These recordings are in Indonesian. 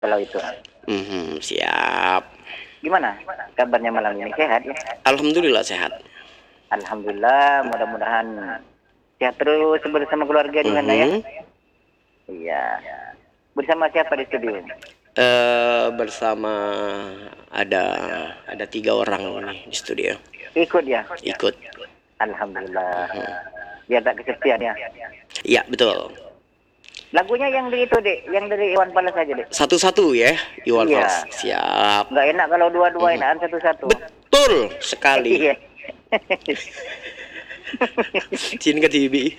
kalau itu. Siap. Gimana kabarnya malam ini, sehat ya? Alhamdulillah sehat. Alhamdulillah, mudah-mudahan sehat terus bersama keluarga di sana ya. Iya. Bersama siapa di studio? Bersama ada 3 orang nih di studio. Ikut ya? Ikut. Alhamdulillah. Biar tak kesepian ya. Iya betul. Lagunya yang dari itu dek, yang dari Iwan Fals aja dek. Satu-satu ya, Iwan Iya. Fals. Siap. Nggak enak kalau dua-dua, enakan satu-satu. Betul sekali. Iya. Cin ke TV.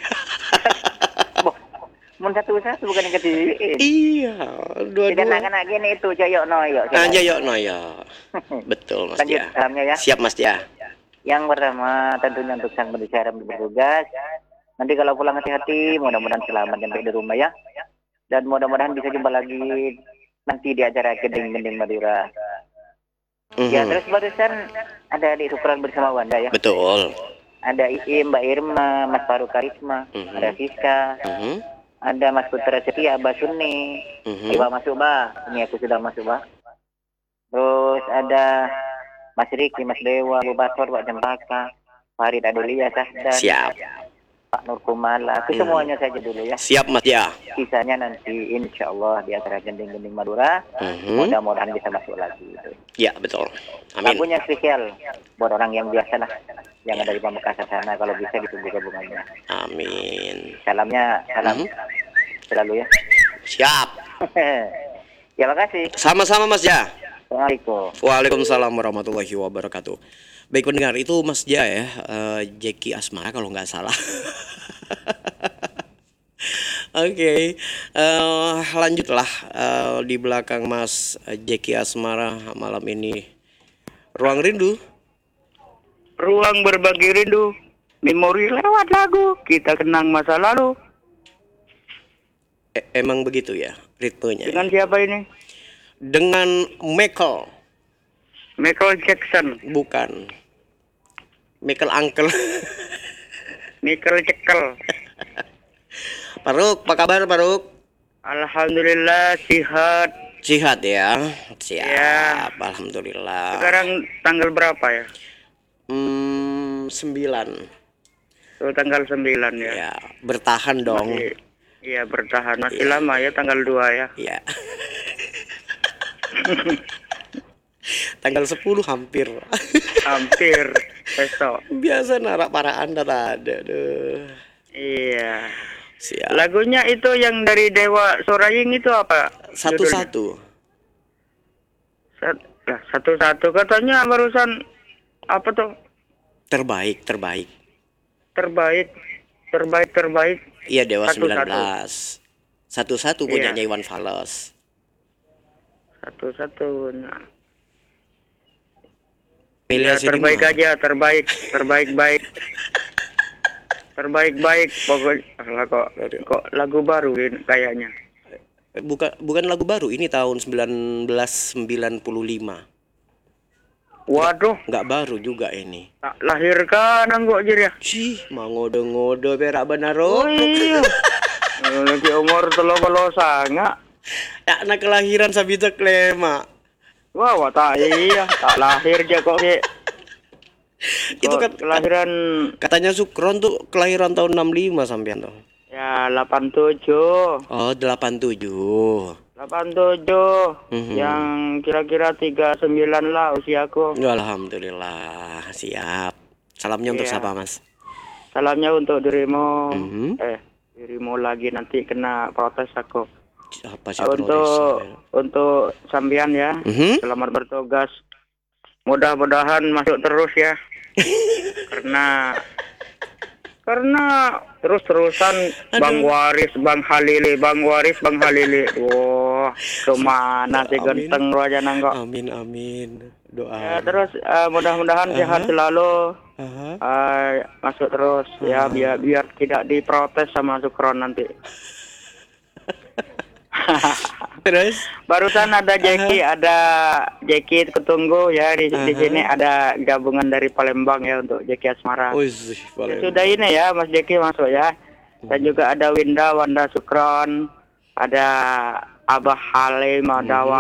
Mun satu-satu bukan yang ketiga. Iya, dua-dua. Anak-anak gini itu Jayok Noyo. Jayok Noyo. Betul Mas Lanjut Dia. salamnya ya. Siap Mas Dia. Yang pertama tentunya untuk sang berbicara bertugas. Nanti kalau pulang hati-hati, mudah-mudahan selamat sampai di rumah ya. Dan mudah-mudahan bisa jumpa lagi nanti di acara Gending-Gending Madura. Ya terus barusan ada adik Supran bersama Wanda ya. Betul. Ada Iim, Mbak Irma, Mas Faru Karisma, ada Siska, ada Mas Putra Setia, Abah Sunni, Iba masuk bah, ini aku sudah masuk bah. Terus ada Mas Riki, Mas Dewa, Bu Bator, Pak Jempaka, Farid Adelia, Sahdan, Siap. Pak Nur Kumala, itu semuanya saja dulu ya. Siap Mas Ya. Sisanya nanti insya Allah di acara Gending-Gending Madura, mudah-mudahan bisa masuk lagi. Ya betul. Amin. Lagunya spesial buat orang yang biasa lah, yang ada di Pamekasan sana, kalau bisa ditunggu gabungannya. Amin. Salam selalu ya. Siap. Ya makasih. Sama-sama Mas Ja. Assalamualaikum. Waalaikumsalam warahmatullahi wabarakatuh. Baik pendengar, itu Mas Ja ya, Jeki Asmara kalau nggak salah. Oke, lanjutlah di belakang Mas Jeki Asmara malam ini. Ruang Rindu. Ruang berbagi rindu, memori lewat lagu, kita kenang masa lalu. Emang begitu ya ritmenya? Dengan siapa ini? Dengan Michael Jackson. Bukan. Michael Uncle. Michael Cekel. Paruk, apa kabar Paruk? Alhamdulillah sehat. Sehat ya. Siap. Ya. Alhamdulillah. Sekarang tanggal berapa ya? 9. Oh, tanggal 9 ya. Ya, bertahan dong. Iya bertahan. Masih lama ya tanggal 2 ya. Iya. Tanggal 10 hampir. Hampir besok. Biasa narak para Anda ada. Iya. Siap. Lagunya itu yang dari Dewa Soraying itu apa? Satu-satu. Satu-satu katanya barusan apa tuh? Terbaik. Iya Dewa 19. Satu-satu punyanya Iwan Fals. Satu-satu. Nah. Ya, terbaik aja, terbaik. Terbaik pokoknya kok lagu baru kayaknya. Bukan lagu baru, ini tahun 1995. Waduh, nggak baru juga ini. Tak lahirkan kok jadi ya. Cih, mau ngode-ngode perak benar. Oh iya. Lagi umur 30 sanga. Ya, anak kelahiran sabita klema. Wah, tak iya, tak lahir aja kok ki. Itu kan kelahiran katanya Sukron tuh kelahiran tahun 65 sampean tuh. Ya, 87. Oh, 87. 87. Yang kira-kira 39 lah usiaku. Alhamdulillah, siap. Salamnya untuk siapa, Mas? Salamnya untuk dirimu. Dirimu lagi nanti kena protes aku. Apa sih untuk sampean ya. Selamat bertugas. Mudah-mudahan masuk terus ya. karena terus-terusan Bang Waris, Bang Halili. Wah, kemana sih ganteng aja nangkok. Amin. Doa. Ya, terus mudah-mudahan sehat selalu. Masuk terus ya, biar tidak diprotes sama Sukron nanti. Terus barusan ada Jeki ketunggu ya di sini ada gabungan dari Palembang ya untuk Jeki Asmara. Sudah ini ya Mas Jeki masuk ya. Dan juga ada Wanda Sukron, ada Abah Halim, ada